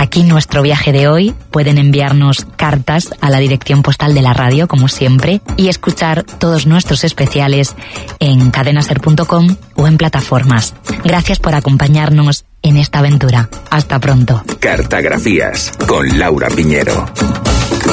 aquí nuestro viaje de hoy. Pueden enviarnos cartas a la dirección postal de la radio, como siempre, y escuchar todos nuestros especiales en cadenaser.com o en plataformas. Gracias por acompañarnos en esta aventura. Hasta pronto. Cartagrafías con Laura Piñero.